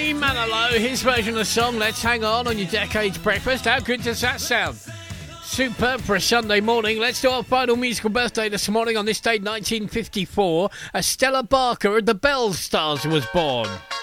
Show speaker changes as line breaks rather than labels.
Barry Manilow, his version of the song Let's Hang On your Decades Breakfast. How good does that sound? Superb for a Sunday morning. Let's do our final musical birthday this morning. On this day, 1954, Stella Barker of the Bell Stars was born.